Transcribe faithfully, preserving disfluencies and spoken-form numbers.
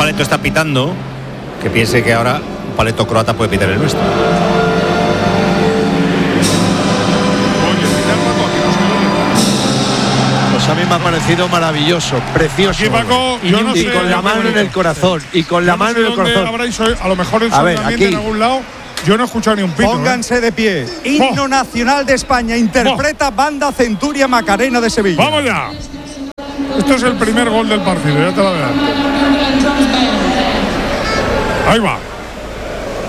paleto está pitando, que piense que ahora un paleto croata puede pitar el nuestro. Pues a mí me ha parecido maravilloso, precioso. Aquí, Paco, y, yo no y sé, con la mano en el corazón. Y con yo la no mano sé en el dónde corazón. habráis oído, a lo mejor en A ver, solamente aquí. en algún lado. Yo no he escuchado ni un pito. Pónganse ¿eh? de pie. Himno nacional de España. Interpreta Banda Centuria Macarena de Sevilla. ¡Vamos ya! Esto es el primer gol del partido, ya te lo veo. Ahí va.